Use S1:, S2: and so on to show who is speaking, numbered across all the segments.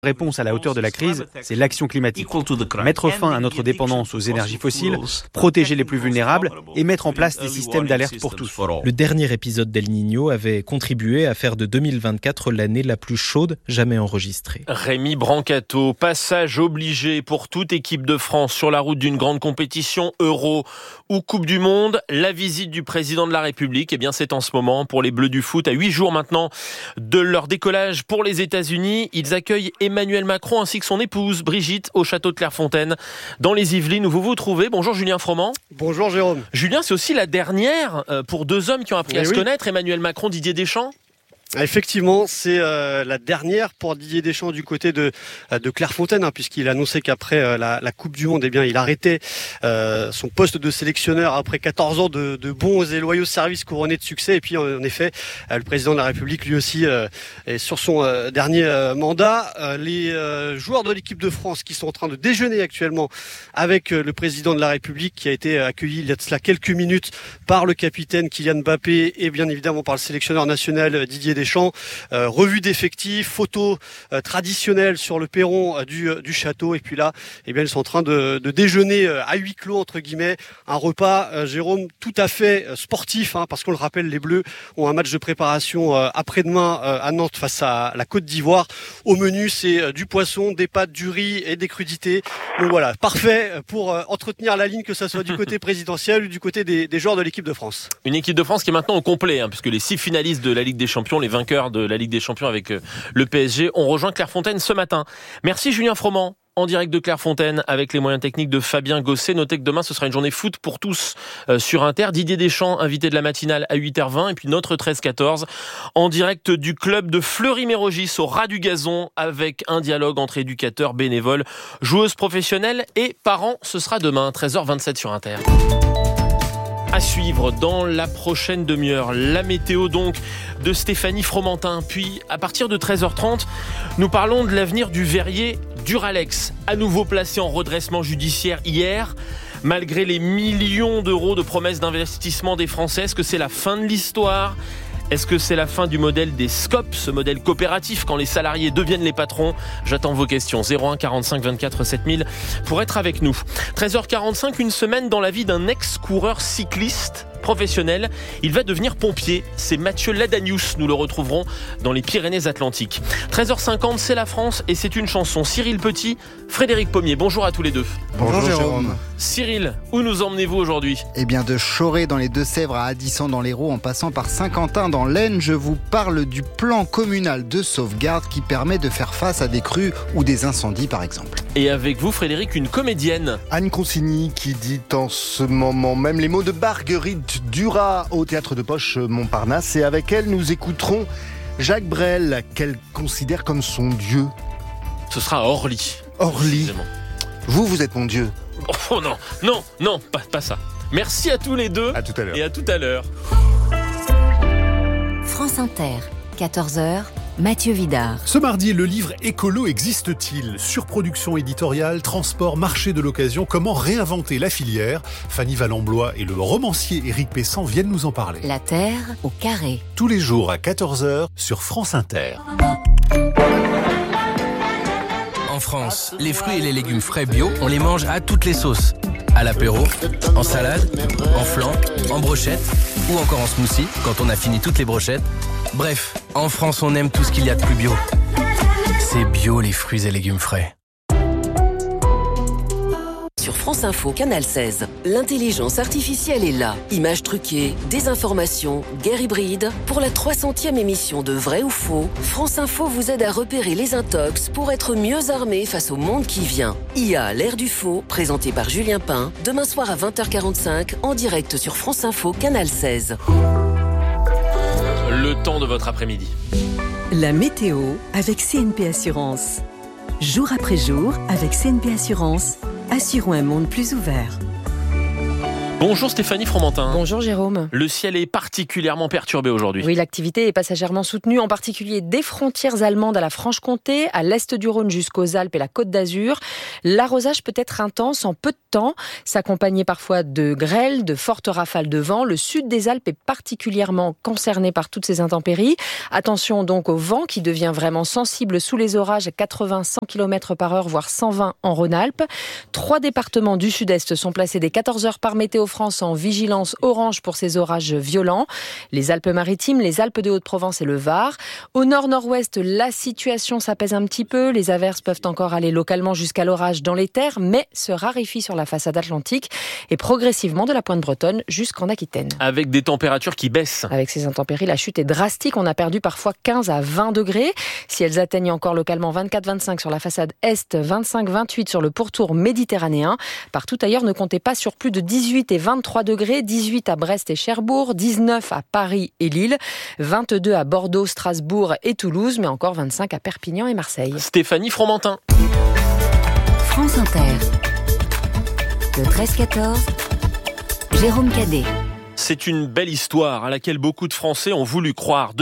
S1: réponse à la hauteur de la crise, c'est l'action climatique. Mettre fin à notre dépendance aux énergies fossiles, protéger les plus vulnérables et mettre en place des systèmes d'alerte pour tous.
S2: Le dernier épisode d'El Niño avait contribué à faire de 2024 l'année la plus chaude jamais enregistrée.
S3: Rémi Brancato, passage obligé pour toute équipe de France sur la route d'une grande compétition, Euro ou Coupe du Monde. La visite du président de la République, c'est en ce moment pour les Bleus du foot. À 8 jours maintenant de leur décollage pour les États-Unis, ils accueillent Emmanuel Macron ainsi que son épouse Brigitte au château de Clairefontaine dans les Yvelines où vous vous trouvez. Bonjour Julien Froment.
S4: Bonjour Jérôme.
S3: Julien, c'est aussi la dernière pour deux hommes qui ont appris à se connaître, Emmanuel Macron, Didier Deschamps.
S4: Effectivement, c'est la dernière pour Didier Deschamps du côté de Clairefontaine, puisqu'il a annoncé qu'après la Coupe du Monde, il arrêtait son poste de sélectionneur après 14 ans de bons et loyaux services couronnés de succès. Et puis en effet, le président de la République lui aussi est sur son dernier mandat. Les joueurs de l'équipe de France qui sont en train de déjeuner actuellement avec le président de la République, qui a été accueilli il y a de cela quelques minutes par le capitaine Kylian Mbappé et bien évidemment par le sélectionneur national Didier Deschamps, revue d'effectifs, photos traditionnelles sur le perron du château, et puis là, ils sont en train de déjeuner à huis clos entre guillemets, un repas, Jérôme, tout à fait sportif, parce qu'on le rappelle, les Bleus ont un match de préparation après-demain à Nantes face à la Côte d'Ivoire. Au menu, c'est du poisson, des pâtes, du riz et des crudités. Donc voilà, parfait pour entretenir la ligne, que ça soit du côté présidentiel ou du côté des joueurs de l'équipe de France.
S3: Une équipe de France qui est maintenant au complet, puisque les 6 finalistes de la Ligue des Champions, les vainqueurs de la Ligue des Champions avec le PSG, ont rejoint Clairefontaine ce matin. Merci Julien Froment. En direct de Clairefontaine avec les moyens techniques de Fabien Gosset. Notez que demain ce sera une journée foot pour tous sur Inter. Didier Deschamps, invité de la matinale à 8h20, et puis notre 13-14 en direct du club de Fleury-Mérogis au ras du gazon, avec un dialogue entre éducateurs, bénévoles, joueuses professionnelles et parents. Ce sera demain 13h27 sur Inter. À suivre dans la prochaine demi-heure, la météo donc de Stéphanie Fromentin. Puis à partir de 13h30, nous parlons de l'avenir du verrier Duralex, à nouveau placé en redressement judiciaire hier. Malgré les millions d'euros de promesses d'investissement des Français, est-ce que c'est la fin de l'histoire ? Est-ce que c'est la fin du modèle des SCOP, ce modèle coopératif quand les salariés deviennent les patrons ? J'attends vos questions. 01 45 24 7000 pour être avec nous. 13h45, une semaine dans la vie d'un ex-coureur cycliste professionnel. Il va devenir pompier. C'est Mathieu Ladanius. Nous le retrouverons dans les Pyrénées-Atlantiques. 13h50, c'est la France et c'est une chanson. Cyril Petit, Frédéric Pommier. Bonjour à tous les deux.
S5: Bonjour Jérôme.
S3: Cyril, où nous emmenez-vous aujourd'hui ?
S5: De Choré dans les Deux-Sèvres à Addisson dans l'Hérault en passant par Saint-Quentin dans l'Aisne, je vous parle du plan communal de sauvegarde qui permet de faire face à des crues ou des incendies par exemple.
S3: Et avec vous Frédéric, une comédienne.
S6: Anne Consigny qui dit en ce moment même les mots de Marguerite Duras au Théâtre de Poche Montparnasse, et avec elle nous écouterons Jacques Brel qu'elle considère comme son dieu.
S3: Ce sera Orly.
S6: Orly. Vous êtes mon dieu.
S3: Oh non, pas ça. Merci à tous les deux.
S6: À tout à l'heure.
S3: Et à tout à l'heure.
S7: France Inter, 14h, Mathieu Vidard.
S8: Ce mardi, le livre Écolo existe-t-il ? Surproduction éditoriale, transport, marché de l'occasion, comment réinventer la filière ? Fanny Valamblois et le romancier Éric Pessan viennent nous en parler.
S7: La Terre au carré.
S8: Tous les jours à 14h sur France Inter.
S9: En France, les fruits et les légumes frais bio, on les mange à toutes les sauces. À l'apéro, en salade, en flan, en brochette ou encore en smoothie quand on a fini toutes les brochettes. Bref, en France, on aime tout ce qu'il y a de plus bio. C'est bio les fruits et légumes frais.
S10: Sur France Info, Canal 16, l'intelligence artificielle est là. Images truquées, désinformation, guerre hybride. Pour la 300e émission de Vrai ou Faux, France Info vous aide à repérer les intox pour être mieux armé face au monde qui vient. IA, l'ère du faux, présenté par Julien Pain, demain soir à 20h45, en direct sur France Info, Canal 16.
S3: Le temps de votre après-midi.
S11: La météo avec CNP Assurance. Jour après jour, avec CNP Assurance, assurons un monde plus ouvert.
S3: Bonjour Stéphanie Fromentin.
S12: Bonjour Jérôme.
S3: Le ciel est particulièrement perturbé aujourd'hui.
S12: Oui, l'activité est passagèrement soutenue, en particulier des frontières allemandes à la Franche-Comté, à l'est du Rhône jusqu'aux Alpes et la Côte d'Azur. L'arrosage peut être intense en peu de temps, s'accompagner parfois de grêle, de fortes rafales de vent. Le sud des Alpes est particulièrement concerné par toutes ces intempéries. Attention donc au vent qui devient vraiment sensible sous les orages à 80-100 km/h, voire 120 en Rhône-Alpes. 3 départements du sud-est sont placés dès 14h par Météo France en vigilance orange pour ces orages violents. Les Alpes-Maritimes, les Alpes de Haute-Provence et le Var. Au nord-nord-ouest, la situation s'apaise un petit peu. Les averses peuvent encore aller localement jusqu'à l'orage dans les terres, mais se raréfient sur la façade atlantique et progressivement de la pointe bretonne jusqu'en Aquitaine.
S3: Avec des températures qui baissent.
S12: Avec ces intempéries, la chute est drastique. On a perdu parfois 15 à 20 degrés. Si elles atteignent encore localement 24-25 sur la façade est, 25-28 sur le pourtour méditerranéen. Partout ailleurs, ne comptez pas sur plus de 18 et 23 degrés, 18 à Brest et Cherbourg, 19 à Paris et Lille, 22 à Bordeaux, Strasbourg et Toulouse, mais encore 25 à Perpignan et Marseille.
S3: Stéphanie Fromentin.
S7: France Inter. Le 13-14, Jérôme Cadet.
S3: C'est une belle histoire à laquelle beaucoup de Français ont voulu croire.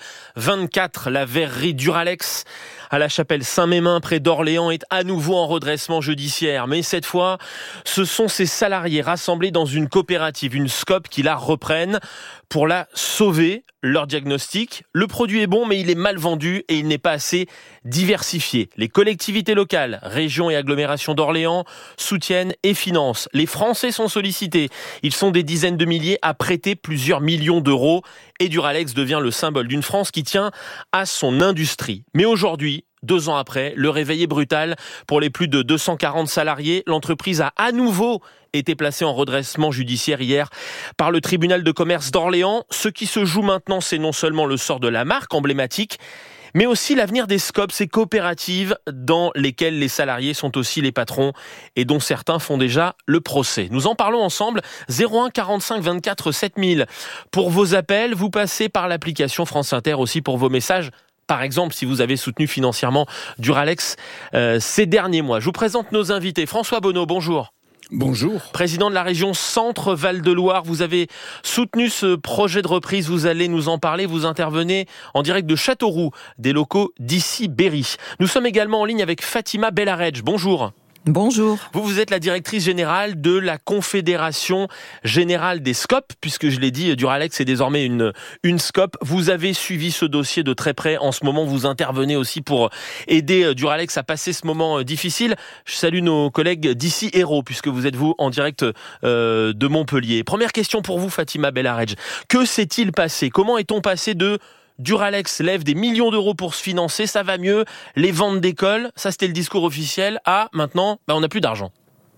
S3: 2024, la verrerie Duralex à la chapelle Saint-Mémin près d'Orléans est à nouveau en redressement judiciaire. Mais cette fois, ce sont ses salariés rassemblés dans une coopérative, une SCOP, qui la reprennent pour la sauver. Leur diagnostic: le produit est bon mais il est mal vendu et il n'est pas assez diversifié. Les collectivités locales, régions et agglomérations d'Orléans soutiennent et financent. Les Français sont sollicités. Ils sont des dizaines de milliers à prêter plusieurs millions d'euros. Et Duralex devient le symbole d'une France qui tient à son industrie. Mais aujourd'hui, 2 ans après, le réveil est brutal. Pour les plus de 240 salariés, l'entreprise a à nouveau été placée en redressement judiciaire hier par le tribunal de commerce d'Orléans. Ce qui se joue maintenant, c'est non seulement le sort de la marque emblématique, mais aussi l'avenir des SCOP, ces coopératives dans lesquelles les salariés sont aussi les patrons et dont certains font déjà le procès. Nous en parlons ensemble. 01 45 24 7000 pour vos appels. Vous passez par l'application France Inter aussi pour vos messages. Par exemple, si vous avez soutenu financièrement Duralex ces derniers mois. Je vous présente nos invités. François Bonneau, bonjour.
S13: Bonjour.
S3: Président de la région Centre-Val de Loire, vous avez soutenu ce projet de reprise, vous allez nous en parler, vous intervenez en direct de Châteauroux, des locaux d'ici Berry. Nous sommes également en ligne avec Fatima Bellaredj, bonjour.
S14: Bonjour.
S3: Vous êtes la directrice générale de la Confédération Générale des SCOP, puisque je l'ai dit, Duralex est désormais une SCOP. Vous avez suivi ce dossier de très près. En ce moment, vous intervenez aussi pour aider Duralex à passer ce moment difficile. Je salue nos collègues d'ici Hérault, puisque vous êtes vous en direct de Montpellier. Première question pour vous, Fatima Bellaredj. Que s'est-il passé? Comment est-on passé de Duralex lève des millions d'euros pour se financer, ça va mieux, les ventes d'écoles, ça c'était le discours officiel, maintenant, on n'a plus d'argent.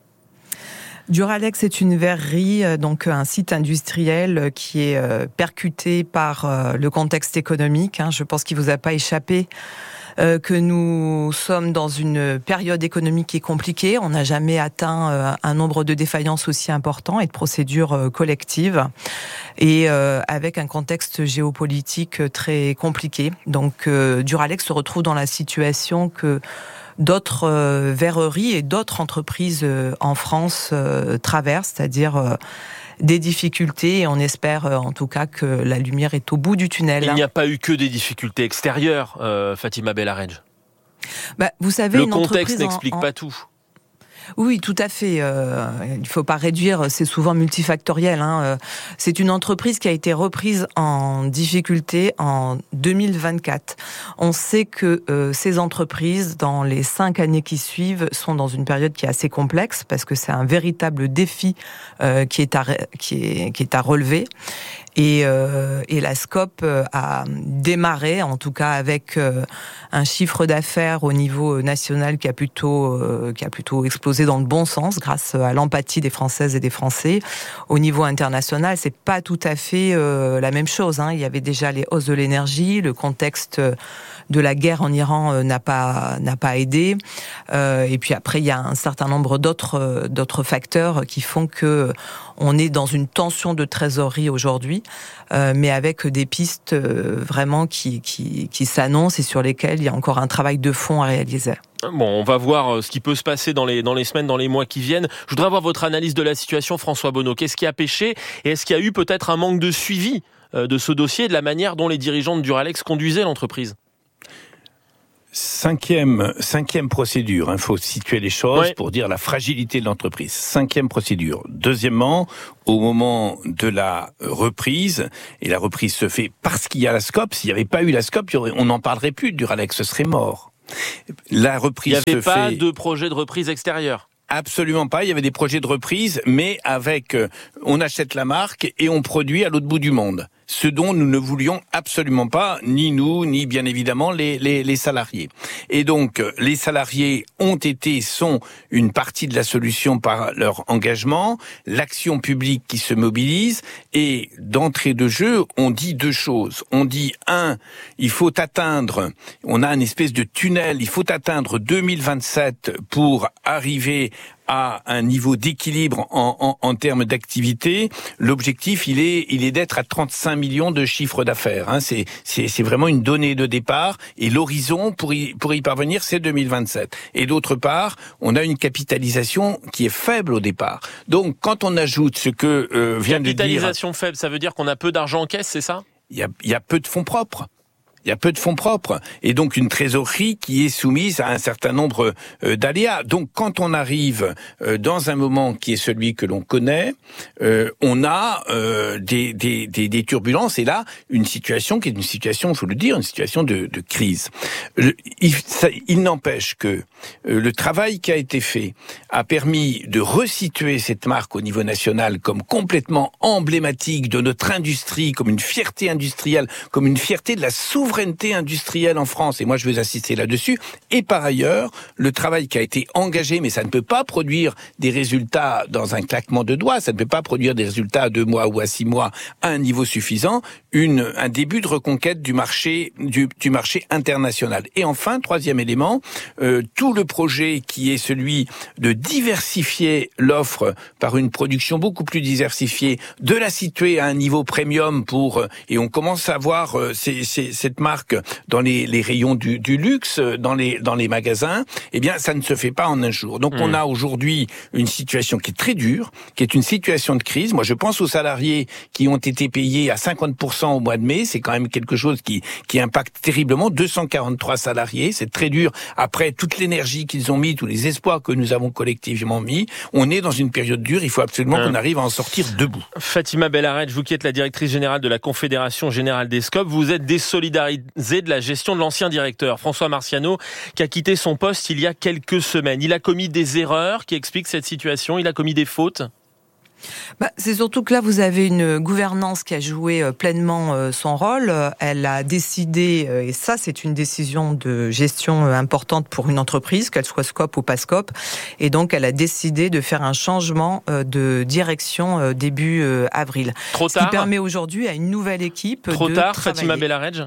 S14: Duralex est une verrerie, donc un site industriel qui est percuté par le contexte économique. Je pense qu'il ne vous a pas échappé que nous sommes dans une période économique qui est compliquée. On n'a jamais atteint un nombre de défaillances aussi important et de procédures collectives. Et avec un contexte géopolitique très compliqué. Donc Duralex se retrouve dans la situation que d'autres verreries et d'autres entreprises en France traversent, c'est-à-dire des difficultés, et on espère en tout cas que la lumière est au bout du tunnel.
S3: Il n'y a pas eu que des difficultés extérieures, Fatima Bellaredj.
S14: Vous savez,
S3: le contexte n'explique pas tout.
S14: Oui, tout à fait. Il ne faut pas réduire, c'est souvent multifactoriel. C'est une entreprise qui a été reprise en difficulté en 2024. On sait que ces entreprises, dans les 5 années qui suivent, sont dans une période qui est assez complexe, parce que c'est un véritable défi qui est à relever. Et la SCOP a démarré, en tout cas avec un chiffre d'affaires au niveau national qui a plutôt explosé dans le bon sens grâce à l'empathie des Françaises et des Français. Au niveau international, c'est pas tout à fait la même chose. Il y avait déjà les hausses de l'énergie, le contexte de la guerre en Iran n'a pas aidé. Et puis après, il y a un certain nombre d'autres facteurs qui font que on est dans une tension de trésorerie aujourd'hui, mais avec des pistes vraiment qui s'annoncent et sur lesquelles il y a encore un travail de fond à réaliser.
S3: Bon, on va voir ce qui peut se passer dans les semaines, dans les mois qui viennent. Je voudrais avoir votre analyse de la situation, François Bonneau. Qu'est-ce qui a pêché et est-ce qu'il y a eu peut-être un manque de suivi de ce dossier et de la manière dont les dirigeants de Duralex conduisaient l'entreprise ?
S13: Cinquième procédure, il faut situer les choses pour dire la fragilité de l'entreprise. 5e procédure. Deuxièmement, au moment de la reprise, et la reprise se fait parce qu'il y a la SCOP, s'il n'y avait pas eu la SCOP, on n'en parlerait plus de Duralex, ce serait mort. La reprise se fait...
S3: Il n'y avait pas de projet de reprise extérieure ?
S13: Absolument pas, il y avait des projets de reprise, mais avec, on achète la marque et on produit à l'autre bout du monde. Ce dont nous ne voulions absolument pas, ni nous, ni bien évidemment les salariés. Et donc, les salariés sont une partie de la solution par leur engagement, l'action publique qui se mobilise, et d'entrée de jeu, on dit 2 choses. On dit, 1, il faut atteindre, on a une espèce de tunnel, il faut atteindre 2027 pour arriver à un niveau d'équilibre en termes d'activité. L'objectif, il est d'être à 35 millions de chiffre d'affaires. Hein. C'est vraiment une donnée de départ. Et l'horizon pour y parvenir, c'est 2027. Et d'autre part, on a une capitalisation qui est faible au départ. Donc, quand on ajoute ce que vient de dire...
S3: Capitalisation faible, ça veut dire qu'on a peu d'argent en caisse, c'est ça ?
S13: Il y a peu de fonds propres. Il y a peu de fonds propres et donc une trésorerie qui est soumise à un certain nombre d'aléas. Donc quand on arrive dans un moment qui est celui que l'on connaît, on a des turbulences et là une situation qui est une situation, il faut le dire, une situation de crise. Il n'empêche que le travail qui a été fait a permis de resituer cette marque au niveau national comme complètement emblématique de notre industrie, comme une fierté industrielle, comme une fierté de la souveraineté industrielle en France, et moi je veux insister là-dessus, et par ailleurs, le travail qui a été engagé, mais ça ne peut pas produire des résultats dans un claquement de doigts, ça ne peut pas produire des résultats à 2 mois ou à 6 mois à un niveau suffisant, un début de reconquête du marché international. Et enfin, 3e élément, tout le projet qui est celui de diversifier l'offre par une production beaucoup plus diversifiée, de la situer à un niveau premium et on commence à voir cette marque dans les rayons du luxe, dans les magasins, eh bien, ça ne se fait pas en un jour. Donc, on a aujourd'hui une situation qui est très dure, qui est une situation de crise. Moi, je pense aux salariés qui ont été payés à 50% au mois de mai. C'est quand même quelque chose qui impacte terriblement. 243 salariés. C'est très dur. Après toute l'énergie qu'ils ont mis, tous les espoirs que nous avons collectivement mis, on est dans une période dure. Il faut absolument qu'on arrive à en sortir debout.
S3: Fatima Belharedj, vous qui êtes la directrice générale de la Confédération Générale des SCOP, vous êtes désolidarisée de la gestion de l'ancien directeur, François Marciano, qui a quitté son poste il y a quelques semaines. Il a commis des erreurs qui expliquent cette situation, il a commis des fautes.
S14: C'est surtout que là, vous avez une gouvernance qui a joué pleinement son rôle. Elle a décidé, et ça, c'est une décision de gestion importante pour une entreprise, qu'elle soit SCOP ou pas SCOP, et donc elle a décidé de faire un changement de direction début avril.
S3: Trop tard.
S14: Ce qui permet aujourd'hui à une nouvelle équipe
S3: Trop
S14: de
S3: tard,
S14: travailler.
S3: Fatima Belharedj.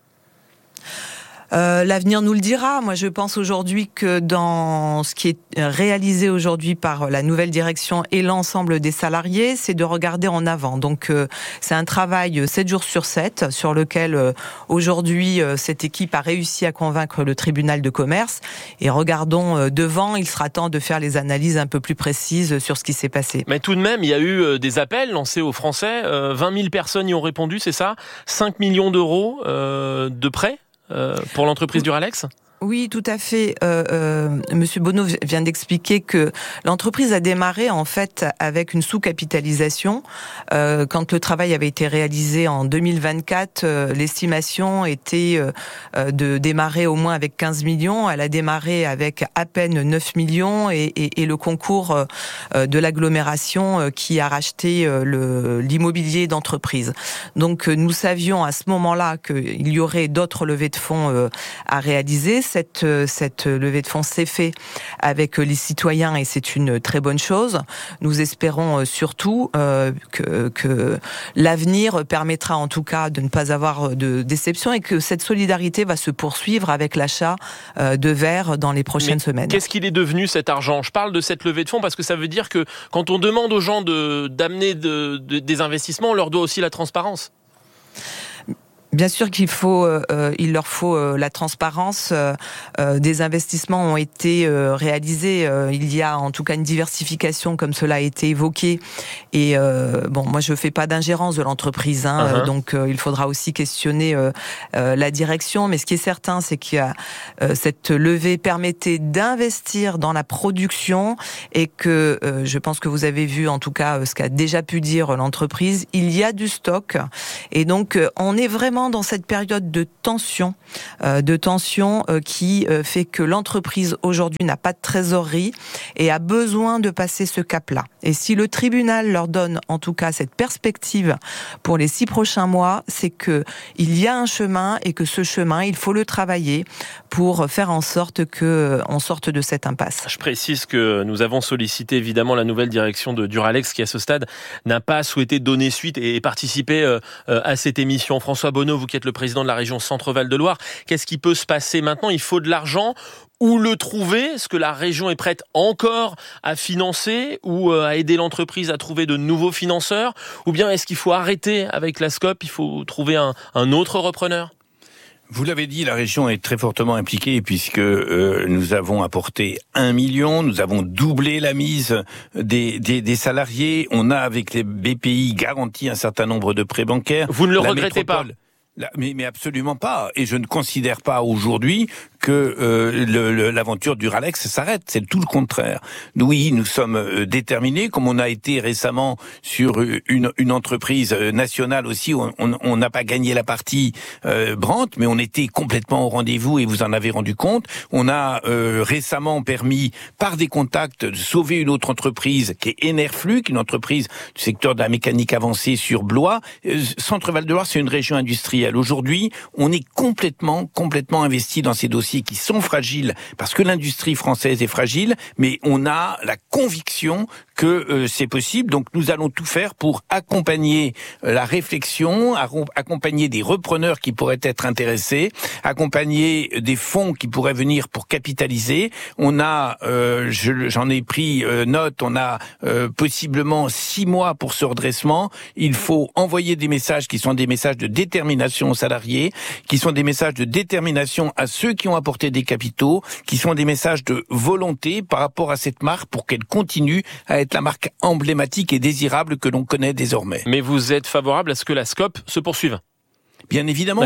S14: L'avenir nous le dira. Moi, je pense aujourd'hui que dans ce qui est réalisé aujourd'hui par la nouvelle direction et l'ensemble des salariés, c'est de regarder en avant. Donc, c'est un travail 7 jours sur 7 sur lequel aujourd'hui cette équipe a réussi à convaincre le tribunal de commerce. Et regardons devant, il sera temps de faire les analyses un peu plus précises sur ce qui s'est passé.
S3: Mais tout de même, il y a eu des appels lancés aux Français. 20 000 personnes y ont répondu, c'est ça ? 5 millions d'euros de prêts pour l'entreprise Duralex ?
S14: Oui, tout à fait. Monsieur Bonneau vient d'expliquer que l'entreprise a démarré en fait avec une sous-capitalisation. Quand le travail avait été réalisé en 2024, l'estimation était de démarrer au moins avec 15 millions. Elle a démarré avec à peine 9 millions et le concours de l'agglomération qui a racheté l'immobilier d'entreprise. Donc nous savions à ce moment-là qu'il y aurait d'autres levées de fonds à réaliser. Cette levée de fonds s'est faite avec les citoyens et c'est une très bonne chose. Nous espérons surtout que l'avenir permettra en tout cas de ne pas avoir de déception et que cette solidarité va se poursuivre avec l'achat de verre dans les prochaines semaines.
S3: Qu'est-ce qu'il est devenu cet argent ? Je parle de cette levée de fonds parce que ça veut dire que quand on demande aux gens d'amener des investissements, on leur doit aussi la transparence.
S14: Bien sûr qu'il faut, il leur faut la transparence. Des investissements ont été réalisés. Il y a en tout cas une diversification, comme cela a été évoqué. Et moi je fais pas d'ingérence de l'entreprise, donc il faudra aussi questionner la direction. Mais ce qui est certain, c'est qu'il y a cette levée permettait d'investir dans la production et que je pense que vous avez vu en tout cas ce qu'a déjà pu dire l'entreprise. Il y a du stock et donc on est vraiment dans cette période de tension qui fait que l'entreprise aujourd'hui n'a pas de trésorerie et a besoin de passer ce cap-là. Et si le tribunal leur donne en tout cas cette perspective pour les 6 prochains mois, c'est que il y a un chemin et que ce chemin, il faut le travailler pour faire en sorte que on sorte de cette impasse.
S3: Je précise que nous avons sollicité évidemment la nouvelle direction de Duralex qui à ce stade n'a pas souhaité donner suite et participer à cette émission. François Bonneau, vous qui êtes le président de la région Centre-Val de Loire, qu'est-ce qui peut se passer maintenant ? Il faut de l'argent. Où le trouver ? Est-ce que la région est prête encore à financer ou à aider l'entreprise à trouver de nouveaux financeurs ? Ou bien est-ce qu'il faut arrêter avec la SCOP ? Il faut trouver un autre repreneur ?
S13: Vous l'avez dit, la région est très fortement impliquée puisque nous avons apporté 1 million, nous avons doublé la mise des salariés, on a avec les BPI garanti un certain nombre de prêts bancaires.
S3: Vous ne le regrettez pas ?
S13: Mais absolument pas. Et je ne considère pas aujourd'hui que l'aventure Duralex s'arrête. C'est tout le contraire. Oui, nous sommes déterminés, comme on a été récemment sur une entreprise nationale aussi. On n'a pas gagné la partie Brandt, mais on était complètement au rendez-vous et vous en avez rendu compte. On a récemment permis, par des contacts, de sauver une autre entreprise qui est Enerflux, une entreprise du secteur de la mécanique avancée sur Blois. Centre-Val de Loire, c'est une région industrielle. Aujourd'hui, on est complètement investi dans ces dossiers qui sont fragiles, parce que l'industrie française est fragile, mais on a la conviction que c'est possible. Donc nous allons tout faire pour accompagner la réflexion, accompagner des repreneurs qui pourraient être intéressés, accompagner des fonds qui pourraient venir pour capitaliser. On a, j'en ai pris note, on a possiblement 6 mois pour ce redressement. Il faut envoyer des messages qui sont des messages de détermination aux salariés, qui sont des messages de détermination à ceux qui ont apporté des capitaux, qui sont des messages de volonté par rapport à cette marque pour qu'elle continue à être la marque emblématique et désirable que l'on connaît désormais.
S3: Mais vous êtes favorable à ce que la SCOP se poursuive ?
S13: Bien évidemment,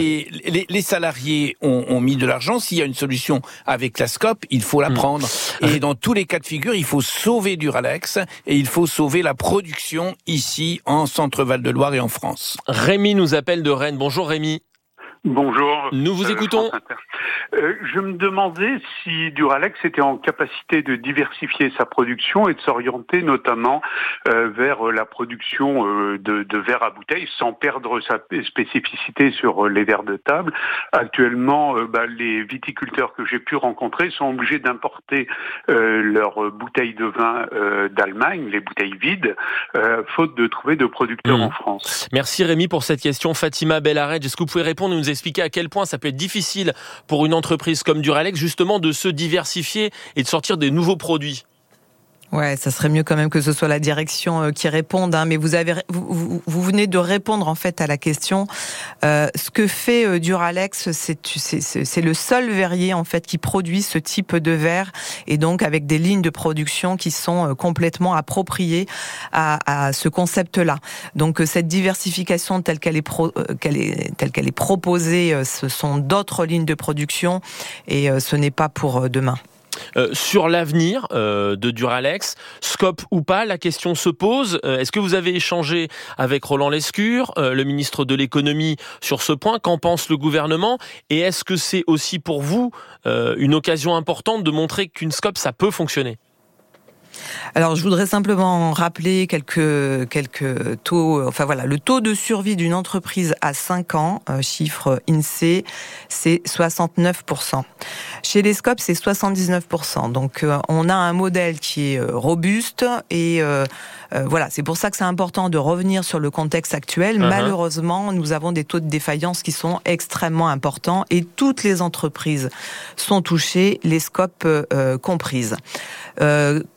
S13: les salariés ont mis de l'argent. S'il y a une solution avec la SCOP, il faut la prendre. Et dans tous les cas de figure, il faut sauver Duralex et il faut sauver la production ici en Centre-Val de Loire et en France.
S3: Rémi nous appelle de Rennes. Bonjour Rémi.
S15: Bonjour.
S3: Nous vous écoutons.
S15: Je me demandais si Duralex était en capacité de diversifier sa production et de s'orienter notamment vers la production de verres à bouteilles sans perdre sa spécificité sur les verres de table. Actuellement, les viticulteurs que j'ai pu rencontrer sont obligés d'importer leurs bouteilles de vin d'Allemagne, les bouteilles vides, faute de trouver de producteurs en France.
S3: Merci Rémi pour cette question. Fatima Bellaredj, est-ce que vous pouvez répondre et nous expliquer à quel point ça peut être difficile pour une entreprise comme Duralex justement de se diversifier et de sortir des nouveaux produits?
S14: Ouais, ça serait mieux quand même que ce soit la direction qui réponde, mais vous venez de répondre en fait à la question. Ce que fait Duralex, c'est le seul verrier en fait qui produit ce type de verre et donc avec des lignes de production qui sont complètement appropriées à ce concept-là. Donc cette diversification telle qu'elle est proposée, ce sont d'autres lignes de production et ce n'est pas pour demain.
S3: Sur l'avenir de Duralex, SCOP ou pas, la question se pose. Est-ce que vous avez échangé avec Roland Lescure, le ministre de l'économie, sur ce point? Qu'en pense le gouvernement? Et est-ce que c'est aussi pour vous une occasion importante de montrer qu'une SCOP, ça peut fonctionner?
S14: Alors, je voudrais simplement rappeler quelques taux. Enfin voilà, le taux de survie d'une entreprise à 5 ans, chiffre INSEE, c'est 69%. Chez les SCOP, c'est 79%. Donc, on a un modèle qui est robuste et voilà, c'est pour ça que c'est important de revenir sur le contexte actuel. Malheureusement, nous avons des taux de défaillance qui sont extrêmement importants et toutes les entreprises sont touchées, les SCOP comprises. Concernant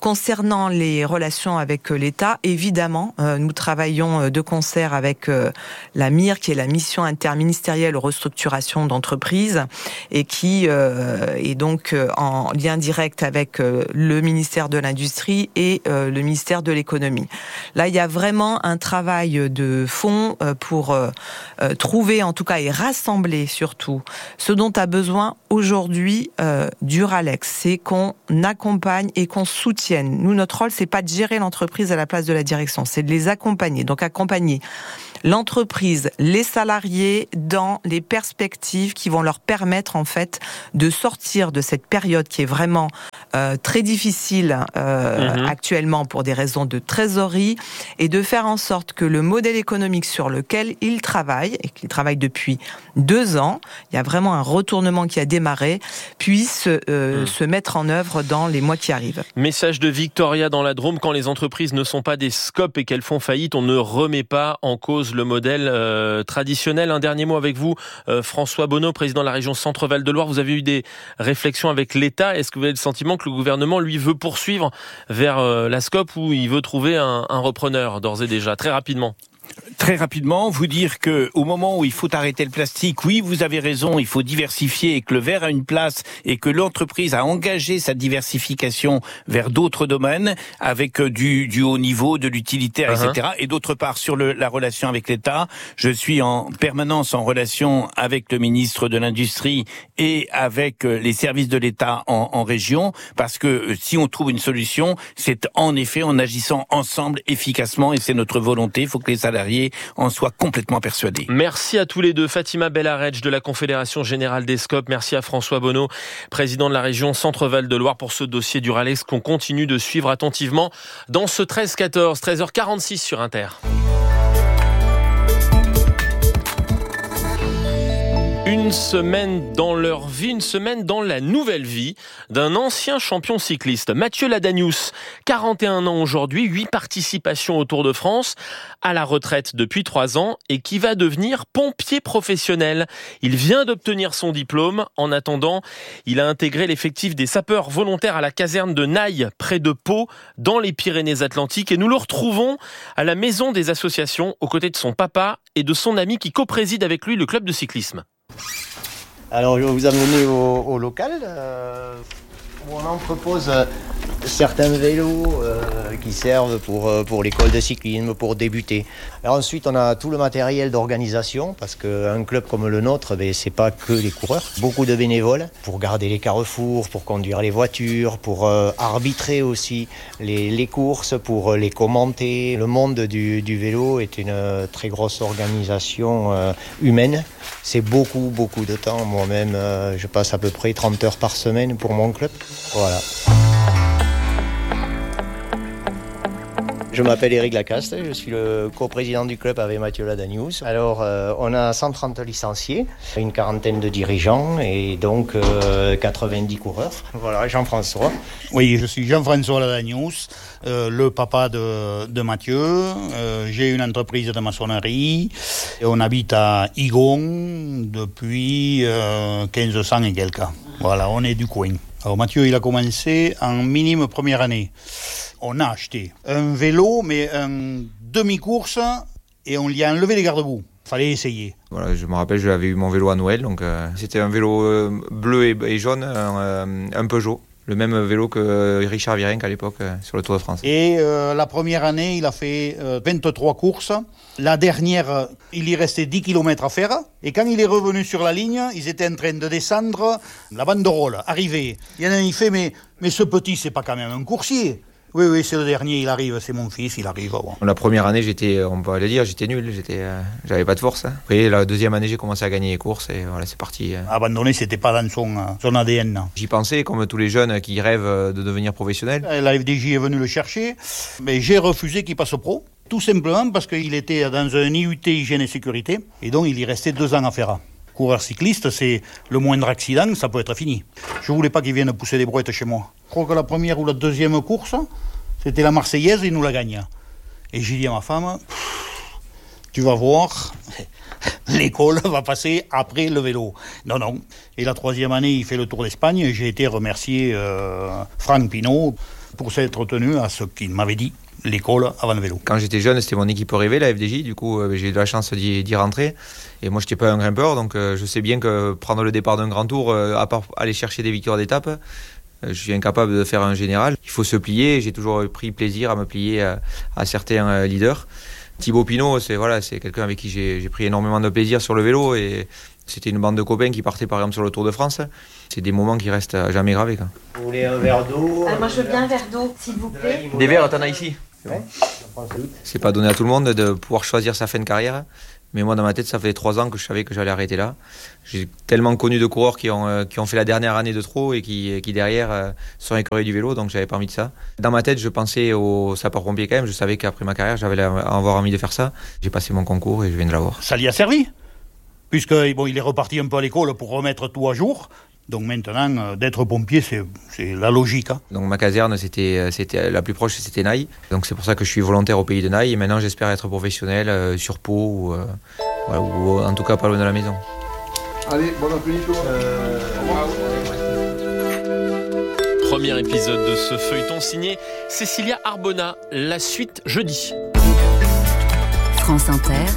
S14: Concernant les relations avec l'État, évidemment, nous travaillons de concert avec la MIR, qui est la mission interministérielle aux restructurations d'entreprises, et qui est donc en lien direct avec le ministère de l'Industrie et le ministère de l'Économie. Là, il y a vraiment un travail de fond pour trouver, en tout cas, et rassembler surtout ce dont a besoin aujourd'hui Duralex, c'est qu'on accompagne et qu'on soutienne. Nous, notre rôle, c'est pas de gérer l'entreprise à la place de la direction, c'est de les accompagner. Donc accompagner l'entreprise, les salariés dans les perspectives qui vont leur permettre en fait de sortir de cette période qui est vraiment très difficile actuellement pour des raisons de trésorerie, et de faire en sorte que le modèle économique sur lequel ils travaillent, et qu'ils travaillent depuis 2 ans, il y a vraiment un retournement qui a démarré, puisse se mettre en œuvre dans les mois qui arrivent.
S3: Message de Victoria dans la Drôme: quand les entreprises ne sont pas des scopes et qu'elles font faillite, on ne remet pas en cause le modèle traditionnel. Un dernier mot avec vous, François Bonneau, président de la région Centre-Val de Loire. Vous avez eu des réflexions avec l'État. Est-ce que vous avez le sentiment que le gouvernement, lui, veut poursuivre vers la scope, ou il veut trouver un repreneur d'ores et déjà, très rapidement?
S13: Très rapidement, vous dire que au moment où il faut arrêter le plastique, oui, vous avez raison, il faut diversifier, et que le verre a une place, et que l'entreprise a engagé sa diversification vers d'autres domaines, avec du haut niveau, de l'utilitaire, etc. Et d'autre part, sur la relation avec l'État, je suis en permanence en relation avec le ministre de l'Industrie et avec les services de l'État en région, parce que si on trouve une solution, c'est en effet en agissant ensemble efficacement, et c'est notre volonté. Il faut que les salariés en soient complètement persuadés.
S3: Merci à tous les deux. Fatima Bellaredj de la Confédération Générale des Scopes. Merci à François Bonneau, président de la région Centre-Val de Loire, pour ce dossier Duralex qu'on continue de suivre attentivement dans ce 13-14, 13h46 sur Inter. Une semaine dans leur vie, une semaine dans la nouvelle vie d'un ancien champion cycliste, Mathieu Ladanius, 41 ans aujourd'hui, 8 participations au Tour de France, à la retraite depuis 3 ans, et qui va devenir pompier professionnel. Il vient d'obtenir son diplôme. En attendant, il a intégré l'effectif des sapeurs volontaires à la caserne de Naï, près de Pau, dans les Pyrénées-Atlantiques, et nous le retrouvons à la maison des associations, aux côtés de son papa et de son ami qui co-préside avec lui le club de cyclisme.
S16: Alors je vais vous amener au local où on entrepose certains vélos qui servent pour l'école de cyclisme, pour débuter. Alors ensuite on a tout le matériel d'organisation, parce qu'un club comme le nôtre, c'est pas que les coureurs. Beaucoup de bénévoles pour garder les carrefours, pour conduire les voitures, pour arbitrer aussi les courses, pour les commenter. Le monde du vélo est une très grosse organisation humaine. C'est beaucoup de temps. Moi-même, je passe à peu près 30 heures par semaine pour mon club. Voilà. Je m'appelle Éric Lacaste, je suis le coprésident du club avec Mathieu Ladanius. Alors, on a 130 licenciés, une quarantaine de dirigeants et donc 90 coureurs. Voilà, Jean-François.
S17: Oui, je suis Jean-François Ladanius, le papa de Mathieu. J'ai une entreprise de maçonnerie et on habite à Igon depuis 1500 et quelques. Voilà, on est du coin. Alors Mathieu, il a commencé en minime première année. On a acheté un vélo, mais un demi-course, et on lui a enlevé les garde-boue. Fallait essayer.
S18: Voilà, je me rappelle, j'avais eu mon vélo à Noël, donc c'était un vélo bleu et jaune, un Peugeot. Le même vélo que Richard Virenque à l'époque sur le Tour de France.
S17: Et la première année, il a fait 23 courses. La dernière, il y restait 10 km à faire. Et quand il est revenu sur la ligne, ils étaient en train de descendre la banderole, arrivé. Il y en a un, il fait, mais ce petit, c'est pas quand même un coursier. Oui, c'est le dernier, il arrive, c'est mon fils, il arrive. Bon.
S18: La première année, on peut le dire, j'étais nul, j'avais pas de force. Après, la deuxième année, j'ai commencé à gagner les courses et voilà, c'est parti.
S17: Abandonner, c'était pas dans son ADN.
S18: J'y pensais, comme tous les jeunes qui rêvent de devenir professionnels.
S17: La FDJ est venue le chercher, mais j'ai refusé qu'il passe pro, tout simplement parce qu'il était dans un IUT hygiène et sécurité, et donc il y restait 2 ans à faire. Coureur cycliste, c'est le moindre accident, ça peut être fini. Je voulais pas qu'il vienne pousser des brouettes chez moi. Je crois que la première ou la deuxième course, c'était la Marseillaise, il nous la gagne. Et j'ai dit à ma femme, tu vas voir, l'école va passer après le vélo. Non. Et la 3e année, il fait le Tour d'Espagne, j'ai été remercier Franck Pinault. pour s'être tenu à ce qu'il m'avait dit, l'école avant le vélo.
S18: Quand j'étais jeune, c'était mon équipe rêvée, la FDJ, du coup j'ai eu de la chance d'y rentrer. Et moi, je n'étais pas un grimpeur, donc je sais bien que prendre le départ d'un grand tour, à part aller chercher des victoires d'étape, je suis incapable de faire un général. Il faut se plier, j'ai toujours pris plaisir à me plier à certains leaders. Thibaut Pinot, c'est quelqu'un avec qui j'ai pris énormément de plaisir sur le vélo et c'était une bande de copains qui partaient par exemple sur le Tour de France. C'est des moments qui restent à jamais gravés. Quoi.
S16: Vous voulez un verre d'eau?
S19: Moi je veux bien un verre d'eau, s'il vous plaît.
S18: Des verres, t'en as ici?
S16: Ouais.
S18: C'est pas donné à tout le monde de pouvoir choisir sa fin de carrière. Mais moi, dans ma tête, ça faisait 3 ans que je savais que j'allais arrêter là. J'ai tellement connu de coureurs qui ont fait la dernière année de trop et qui derrière sont écœurés du vélo, donc j'avais pas envie de ça. Dans ma tête, je pensais aux sapeurs-pompiers quand même. Je savais qu'après ma carrière, j'avais avoir envie de faire ça. J'ai passé mon concours et je viens de l'avoir.
S17: Ça l'y a servi, puisque il est reparti un peu à l'école pour remettre tout à jour. Donc maintenant, d'être pompier, c'est la logique. Hein.
S18: Donc ma caserne, c'était la plus proche, c'était Naï. Donc c'est pour ça que je suis volontaire au pays de Naï. Et maintenant, j'espère être professionnel sur Pau ou en tout cas pas loin de la maison.
S20: Allez, bon appétit.
S3: Premier épisode de ce feuilleton signé Cécilia Arbona. La suite jeudi.
S7: France Inter.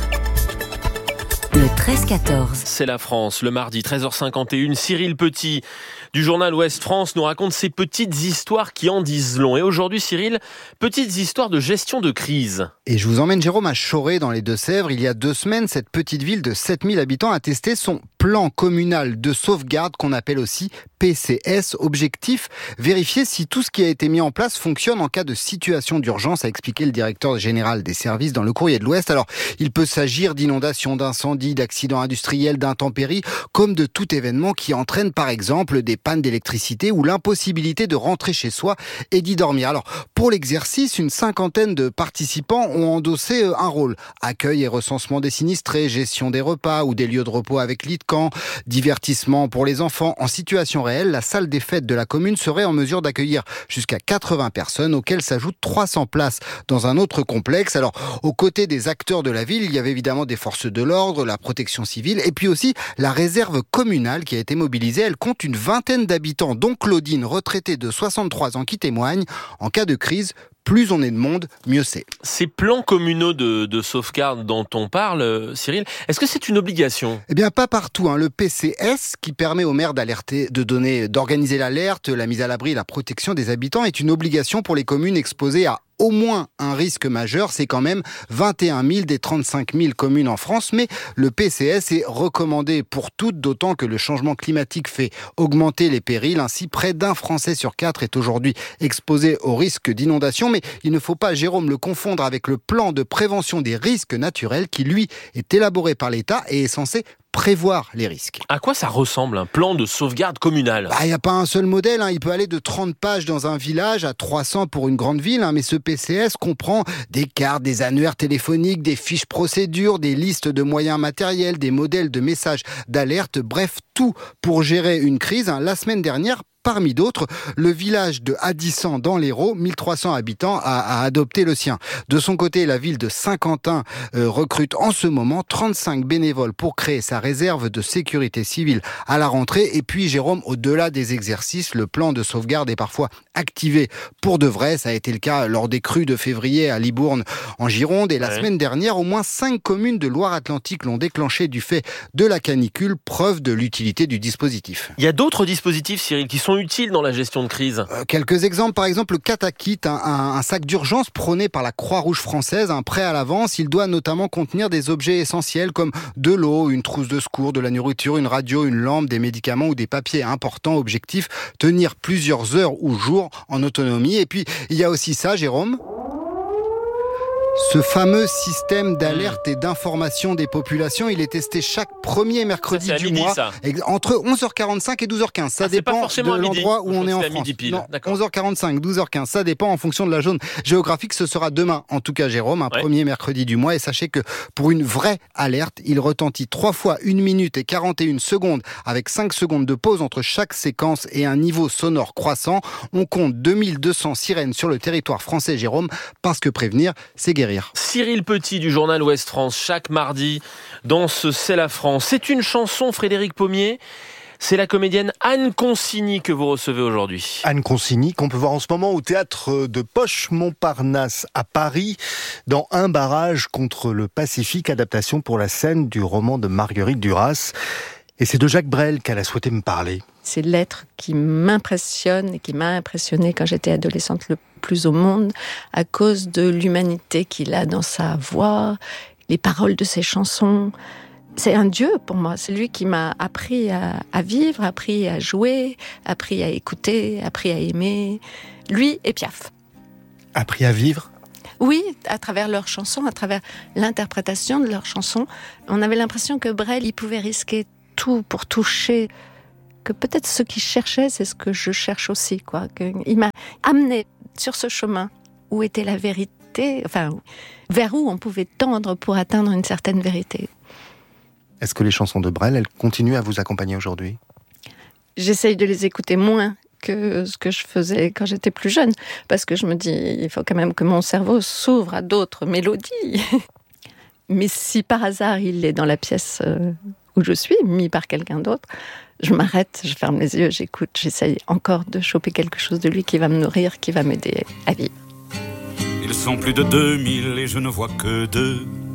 S7: Le 13-14.
S3: C'est la France, le mardi 13h51. Cyril Petit du journal Ouest France nous raconte ces petites histoires qui en disent long. Et aujourd'hui, Cyril, petites histoires de gestion de crise.
S5: Et je vous emmène, Jérôme, à Choré, dans les Deux-Sèvres. Il y a 2 semaines, cette petite ville de 7000 habitants a testé son plan communal de sauvegarde qu'on appelle aussi PCS. Objectif, vérifier si tout ce qui a été mis en place fonctionne en cas de situation d'urgence, a expliqué le directeur général des services dans le Courrier de l'Ouest. Alors, il peut s'agir d'inondations, d'incendies, d'accidents industriels, d'intempéries, comme de tout événement qui entraîne par exemple des pannes d'électricité ou l'impossibilité de rentrer chez soi et d'y dormir. Alors, pour l'exercice, une 50aine de participants ont endossé un rôle. Accueil et recensement des sinistrés, gestion des repas ou des lieux de repos avec lit de camp, divertissement pour les enfants. En situation réelle, la salle des fêtes de la commune serait en mesure d'accueillir jusqu'à 80 personnes, auxquelles s'ajoutent 300 places dans un autre complexe. Alors, aux côtés des acteurs de la ville, il y avait évidemment des forces de l'ordre, la protection civile et puis aussi la réserve communale qui a été mobilisée. Elle compte une 20aine d'habitants, dont Claudine, retraitée de 63 ans, qui témoigne. En cas de crise, plus on est de monde, mieux c'est. Ces
S3: plans communaux de sauvegarde dont on parle, Cyril, est-ce que c'est une obligation ?
S5: Eh bien, pas partout. Le PCS, qui permet aux maires d'alerter, d'organiser l'alerte, la mise à l'abri et la protection des habitants, est une obligation pour les communes exposées à au moins un risque majeur. C'est quand même 21 000 des 35 000 communes en France, mais le PCS est recommandé pour toutes, d'autant que le changement climatique fait augmenter les périls. Ainsi, près d'1 Français sur 4 est aujourd'hui exposé au risque d'inondation. Mais il ne faut pas, Jérôme, le confondre avec le plan de prévention des risques naturels qui, lui, est élaboré par l'État et est censé prévoir les risques.
S3: À quoi ça ressemble un plan de sauvegarde communale ?
S5: Il n'y a pas un seul modèle, il peut aller de 30 pages dans un village à 300 pour une grande ville, mais ce PCS comprend des cartes, des annuaires téléphoniques, des fiches procédures, des listes de moyens matériels, des modèles de messages d'alerte, bref, tout pour gérer une crise. La semaine dernière, parmi d'autres, le village de Hadissan dans l'Hérault, 1300 habitants, a adopté le sien. De son côté, la ville de Saint-Quentin recrute en ce moment 35 bénévoles pour créer sa réserve de sécurité civile à la rentrée. Et puis, Jérôme, au-delà des exercices, le plan de sauvegarde est parfois activé pour de vrai. Ça a été le cas lors des crues de février à Libourne en Gironde. Et la semaine dernière, au moins 5 communes de Loire-Atlantique l'ont déclenché du fait de la canicule, preuve de l'utilité du dispositif.
S3: Il y a d'autres dispositifs, Cyril, qui sont utiles dans la gestion de crise.
S5: Quelques exemples, par exemple le Katakit, un sac d'urgence prôné par la Croix-Rouge française, un prêt à l'avance. Il doit notamment contenir des objets essentiels comme de l'eau, une trousse de secours, de la nourriture, une radio, une lampe, des médicaments ou des papiers importants. Objectif, tenir plusieurs heures ou jours en autonomie. Et puis, il y a aussi ça, Jérôme. Ce fameux système d'alerte et d'information des populations, il est testé chaque premier mercredi du mois, entre 11h45 et 12h15. Ça dépend de l'endroit où on est en France. Non, 11h45, 12h15, ça dépend en fonction de la zone géographique. Ce sera demain, en tout cas, Jérôme, premier mercredi du mois. Et sachez que pour une vraie alerte, il retentit 3 fois 1 minute et 41 secondes avec 5 secondes de pause entre chaque séquence et un niveau sonore croissant. On compte 2200 sirènes sur le territoire français, Jérôme, parce que prévenir, c'est guérir.
S3: Cyril Petit du journal Ouest France, chaque mardi dans ce C'est la France. C'est une chanson, Frédéric Pommier, C'est la comédienne Anne Consigny que vous recevez aujourd'hui.
S6: Anne Consigny, qu'on peut voir en ce moment au théâtre de Poche-Montparnasse à Paris, dans Un barrage contre le Pacifique, adaptation pour la scène du roman de Marguerite Duras. Et c'est de Jacques Brel qu'elle a souhaité me parler.
S21: C'est l'être qui m'impressionne et qui m'a impressionnée quand j'étais adolescente le plus au monde, à cause de l'humanité qu'il a dans sa voix, les paroles de ses chansons. C'est un dieu pour moi, c'est lui qui m'a appris à vivre, appris à jouer, appris à écouter, appris à aimer. Lui et Piaf.
S6: Appris à vivre ?
S21: Oui, à travers leurs chansons, à travers l'interprétation de leurs chansons. On avait l'impression que Brel, il pouvait risquer tout pour toucher, que peut-être ce qu'il cherchait, c'est ce que je cherche aussi, quoi. Il m'a amené sur ce chemin où était la vérité, enfin, vers où on pouvait tendre pour atteindre une certaine vérité.
S6: Est-ce que les chansons de Brel, elles continuent à vous accompagner aujourd'hui ?
S21: J'essaye de les écouter moins que ce que je faisais quand j'étais plus jeune, parce que je me dis, il faut quand même que mon cerveau s'ouvre à d'autres mélodies. Mais si par hasard il est dans la pièce où je suis, mis par quelqu'un d'autre, je m'arrête, je ferme les yeux, j'écoute, j'essaye encore de choper quelque chose de lui qui va me nourrir, qui va m'aider à vivre.
S22: Ils sont plus de 2000 et je ne vois que 2